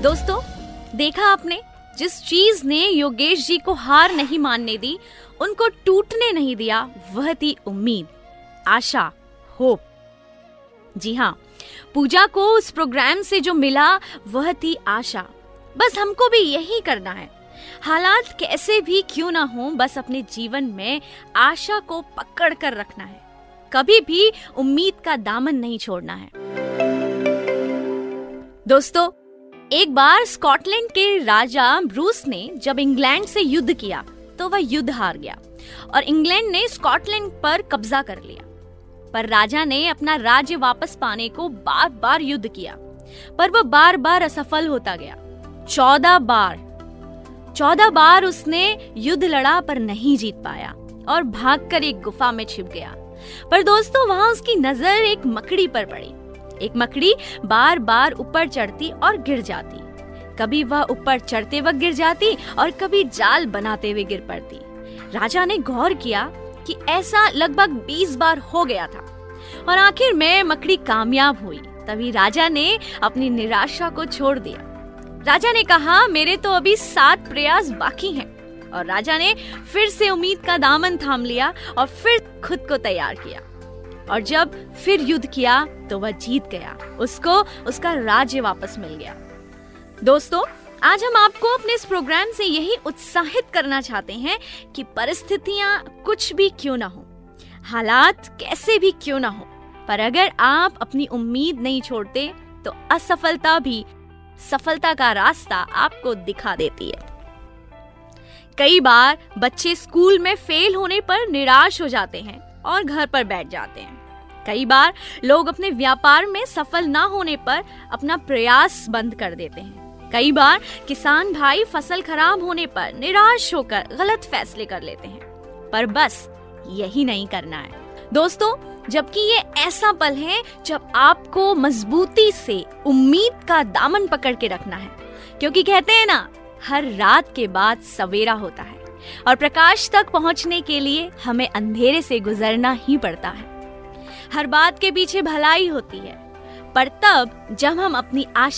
दोस्तों, देखा आपने, जिस चीज ने योगेश जी को हार नहीं मानने दी, उनको टूटने नहीं दिया, वह थी उम्मीद, आशा, होप। जी हाँ, पूजा को उस प्रोग्राम से जो मिला वह थी आशा। बस हमको भी यही करना है। हालात कैसे भी क्यों ना हो, बस अपने जीवन में आशा को पकड़ कर रखना है। कभी भी उम्मीद का दामन नहीं छोड़ना है। दोस्तों, एक बार स्कॉटलैंड के राजा ब्रूस ने जब इंग्लैंड से युद्ध किया तो वह युद्ध हार गया और इंग्लैंड ने स्कॉटलैंड पर कब्जा कर लिया। पर राजा ने अपना राज्य वापस पाने को बार बार युद्ध किया, पर वह बार बार असफल होता गया। 14 बार उसने युद्ध लड़ा पर नहीं जीत पाया और भागकर एक गुफा में छिप गया। पर दोस्तों, वहां उसकी नजर एक मकड़ी पर पड़ी। एक मकड़ी बार बार ऊपर चढ़ती और गिर जाती। कभी वह ऊपर चढ़ते वक्त गिर जाती और कभी जाल बनाते हुए गिर पड़ती। राजा ने गौर किया कि ऐसा लगभग 20 बार हो गया था और आखिर में मकड़ी कामयाब हुई। तभी राजा ने अपनी निराशा को छोड़ दिया। राजा ने कहा, मेरे तो अभी 7 प्रयास बाकी हैं। और राजा ने फिर से उम्मीद का दामन थाम लिया और फिर खुद को तैयार किया। और जब फिर युद्ध किया तो वह जीत गया। उसको उसका राज्य वापस मिल गया। दोस्तों, आज हम आपको अपने इस प्रोग्राम से यही उत्साहित करना चाहते हैं कि परिस्थितियां कुछ भी क्यों ना हो, हालात कैसे भी क्यों ना हो, पर अगर आप अपनी उम्मीद नहीं छोड़ते तो असफलता भी सफलता का रास्ता आपको दिखा देती है। कई बार बच्चे स्कूल में फेल होने पर निराश हो जाते हैं और घर पर बैठ जाते हैं। कई बार लोग अपने व्यापार में सफल ना होने पर अपना प्रयास बंद कर देते हैं। कई बार किसान भाई फसल खराब होने पर निराश होकर गलत फैसले कर लेते हैं। पर बस यही नहीं करना है दोस्तों, जबकि ये ऐसा पल है जब आपको मजबूती से उम्मीद का दामन पकड़ के रखना है। क्योंकि कहते हैं ना, हर रात के बाद सवेरा होता है और प्रकाश तक पहुंचने के लिए हमें अंधेरे से गुजरना ही पड़ता है। हर बात के पीछे भलाई होती है, पर तब जब हम अपनी आशा